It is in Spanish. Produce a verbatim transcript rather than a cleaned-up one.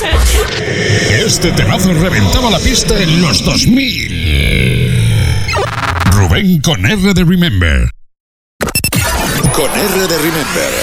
Este temazo reventaba la pista en los dos mil. Rubén con R de Remember. Con R de Remember.